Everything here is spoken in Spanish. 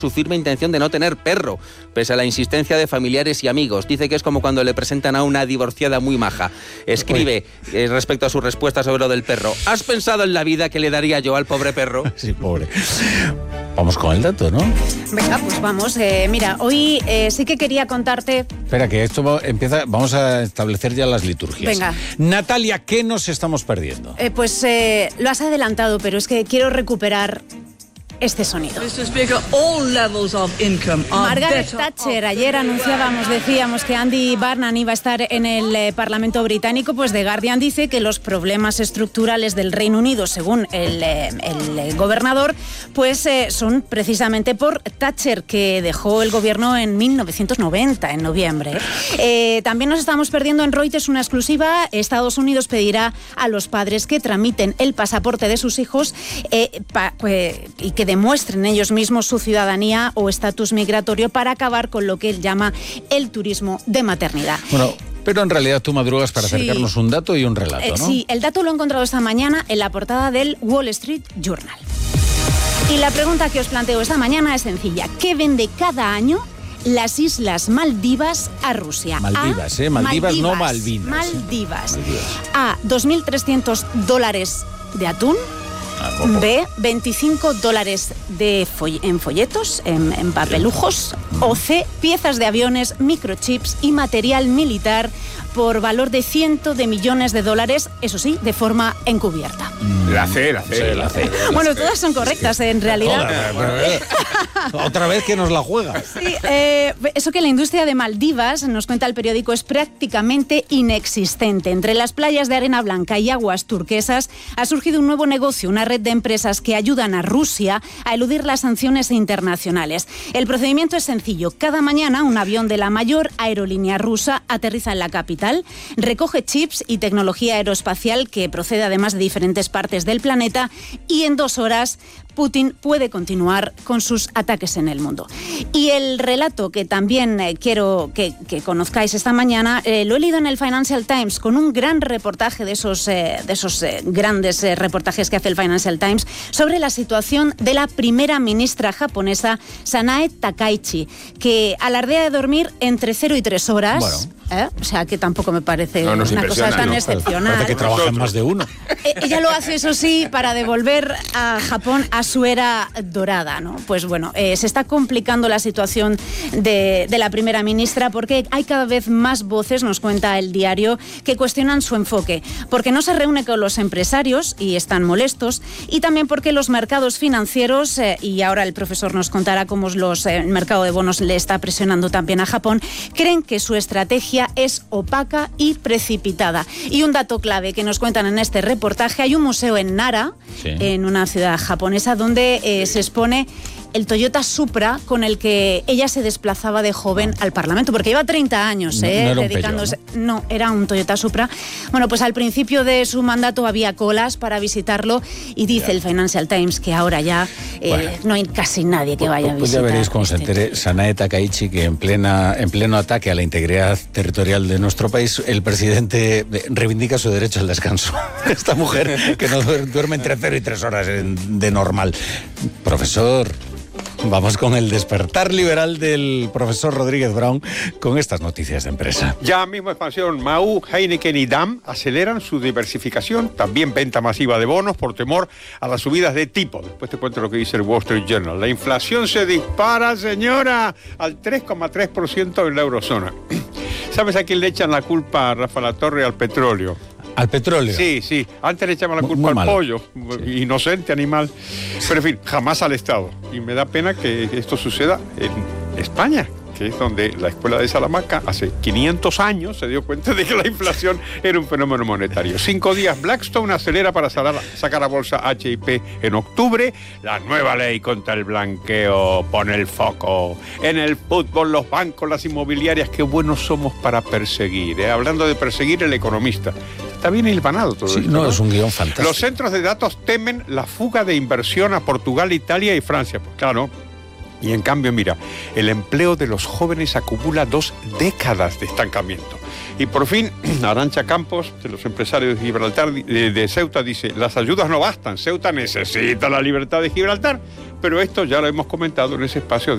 su firme intención de no tener perro, pese a la insistencia de familiares y amigos. Dice que es como cuando le presentan a una divorciada muy maja. Escribe respecto a su respuesta sobre lo del perro: ¿has pensado en la vida que le daría yo al pobre perro? Sí, pobre. Vamos con el dato, ¿no? Venga, pues vamos. Mira, hoy sí que quería contarte... Espera, que esto empieza... Vamos a establecer ya las liturgias. Venga. Natalia, ¿qué nos estamos perdiendo? Pues lo has adelantado, pero es que quiero recuperar este sonido. Margaret Thatcher, ayer decíamos que Andy Burnham iba a estar en el Parlamento británico. Pues The Guardian dice que los problemas estructurales del Reino Unido, según el gobernador, pues son precisamente por Thatcher, que dejó el gobierno en 1990, en noviembre. También nos estamos perdiendo en Reuters una exclusiva. Estados Unidos pedirá a los padres que tramiten el pasaporte de sus hijos y que demuestren ellos mismos su ciudadanía o estatus migratorio para acabar con lo que él llama el turismo de maternidad. Bueno, pero en realidad tú madrugas para acercarnos un dato y un relato, ¿no? Sí, el dato lo he encontrado esta mañana en la portada del Wall Street Journal. Y la pregunta que os planteo esta mañana es sencilla. ¿Qué vende cada año las Islas Maldivas a Rusia? Maldivas, Maldivas, no Malvinas. Maldivas. A, $2.300 de atún. B, $25 en folletos, en papelujos. O C, piezas de aviones, microchips y material militar por valor de cientos de millones de dólares, eso sí, de forma encubierta. La C. Bueno, todas son correctas, en realidad. Otra vez que nos la juega. Sí, eso que la industria de Maldivas, nos cuenta el periódico, es prácticamente inexistente. Entre las playas de arena blanca y aguas turquesas ha surgido un nuevo negocio, una red de empresas que ayudan a Rusia a eludir las sanciones internacionales. El procedimiento es sencillo. Cada mañana un avión de la mayor aerolínea rusa aterriza en la capital, recoge chips y tecnología aeroespacial que procede además de diferentes partes del planeta, y en 2 horas Putin puede continuar con sus ataques en el mundo. Y el relato que también quiero que conozcáis esta mañana, lo he leído en el Financial Times, con un gran reportaje de esos grandes reportajes que hace el Financial Times sobre la situación de la primera ministra japonesa, Sanae Takaichi, que alardea de dormir entre 0 y 3 horas. Bueno. O sea, que tampoco me parece una cosa tan excepcional. Parece que trabajan más de uno. Ella lo hace, eso sí, para devolver a Japón a su era dorada, ¿no? Pues bueno, se está complicando la situación de la primera ministra porque hay cada vez más voces, nos cuenta el diario, que cuestionan su enfoque, porque no se reúne con los empresarios y están molestos, y también porque los mercados financieros, y ahora el profesor nos contará cómo el mercado de bonos le está presionando también a Japón, creen que su estrategia es opaca y precipitada. Y un dato clave que nos cuentan en este reportaje: hay un museo en Nara, en una ciudad japonesa, donde se expone el Toyota Supra con el que ella se desplazaba de joven al Parlamento, porque lleva 30 años dedicándose. No, era un Toyota Supra. Bueno, pues al principio de su mandato había colas para visitarlo, y dice el Financial Times que ahora ya no hay casi nadie que vaya a visitar. Pues ya veréis cómo se entere Sanae Takaichi que en pleno ataque a la integridad territorial de nuestro país, el presidente reivindica su derecho al descanso. Esta mujer que no duerme entre 0 y 3 horas de normal. Profesor, vamos con el despertar liberal del profesor Rodríguez Brown con estas noticias de empresa. Ya mismo expansión. Mahou, Heineken y Damm aceleran su diversificación. También venta masiva de bonos por temor a las subidas de tipo. Después te cuento lo que dice el Wall Street Journal. La inflación se dispara, señora, al 3,3% en la eurozona. ¿Sabes a quién le echan la culpa, Rafa Latorre? Al petróleo. ¿Al petróleo? Sí. Antes le echaban la culpa al pollo. Inocente animal. Pero en fin, jamás al Estado. Y me da pena que esto suceda en España, que es donde la escuela de Salamanca hace 500 años se dio cuenta de que la inflación era un fenómeno monetario. 5 días, Blackstone acelera para sacar a bolsa HIP en octubre. La nueva ley contra el blanqueo pone el foco en el fútbol, los bancos, las inmobiliarias. Qué buenos somos para perseguir. Hablando de perseguir, el economista. Está bien hilvanado todo esto, ¿no? Es un guión fantástico. Los centros de datos temen la fuga de inversión a Portugal, Italia y Francia. Pues claro. Y en cambio, mira, el empleo de los jóvenes acumula 2 décadas de estancamiento. Y por fin, Arantxa Campos, de los empresarios de Gibraltar, de Ceuta, dice: las ayudas no bastan, Ceuta necesita la libertad de Gibraltar. Pero esto ya lo hemos comentado en ese espacio